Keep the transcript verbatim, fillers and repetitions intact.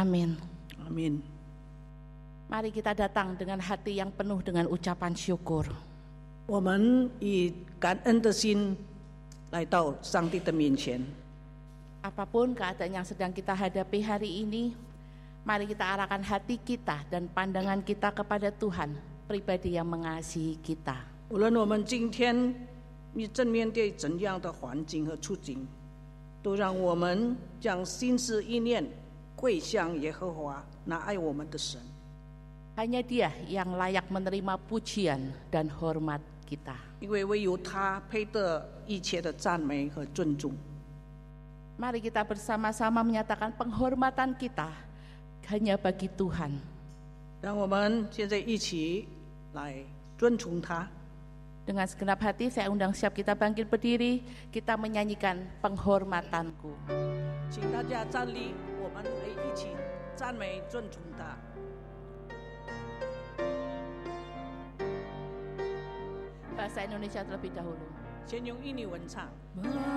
Amin. Amin. Mari kita datang dengan hati yang penuh dengan ucapan syukur. 我们以感恩的心来到上帝的面前。 Apapun keadaan yang sedang kita hadapi hari ini, mari kita arahkan hati kita dan pandangan kita kepada Tuhan, pribadi yang mengasihi kita. 无论我们今天正面对怎样的环境和处境，都让我们将心思意念归向耶和华，那爱我们的神。 Hanya Dia yang layak menerima pujian dan hormat kita. 因为唯有他配得一切的赞美和尊重。 Mari kita bersama-sama menyatakan penghormatan kita hanya bagi Tuhan. 让我们现在一起来尊崇他。 Dengan segenap hati saya undang siap kita bangkit berdiri, kita menyanyikan penghormatanku. 请大家站立，我们来一起赞美尊崇他。 Bahasa Indonesia terlebih dahulu. 先用印尼文唱。